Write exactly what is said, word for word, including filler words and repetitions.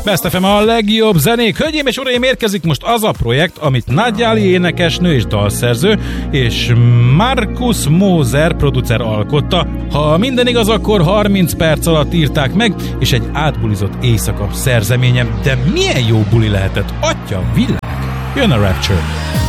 Best ef em a legjobb zenék. Hölgyeim és uraim, érkezik most az a projekt, amit Nagyjáli énekesnő és dalszerző és Markus Moser producer alkotta. Ha minden igaz, akkor harminc perc alatt írták meg, és egy átbulizott éjszaka szerzeményem. De milyen jó buli lehetett, atya világ! Jön a Rapture.